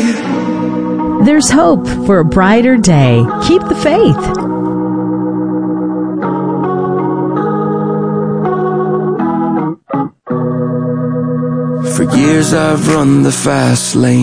There's hope for a brighter day. Keep the faith. For years I've run the fast lane.